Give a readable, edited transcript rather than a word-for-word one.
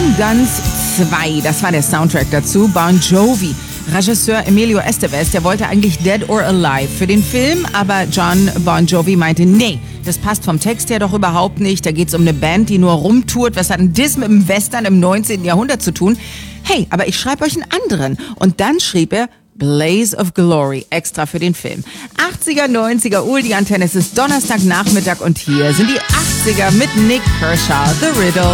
Guns 2, das war der Soundtrack dazu. Bon Jovi. Regisseur Emilio Estevez, der wollte eigentlich Dead or Alive für den Film, aber John Bon Jovi meinte, nee, das passt vom Text her doch überhaupt nicht. Da geht's um eine Band, die nur rumtourt. Was hat denn das mit dem Western im 19. Jahrhundert zu tun? Hey, aber ich schreibe euch einen anderen. Und dann schrieb er Blaze of Glory extra für den Film. 80er, 90er, die Antenne, es ist Donnerstagnachmittag und hier sind die 80er mit Nick Kershaw, The Riddle.